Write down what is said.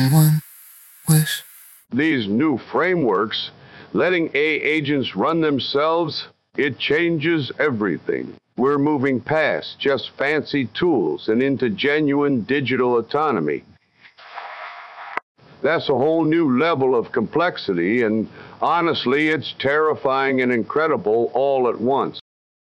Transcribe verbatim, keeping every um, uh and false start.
One wish. These new frameworks, letting A I agents run themselves, it changes everything. We're moving past just fancy tools and into genuine digital autonomy. That's a whole new level of complexity, and honestly, it's terrifying and incredible all at once.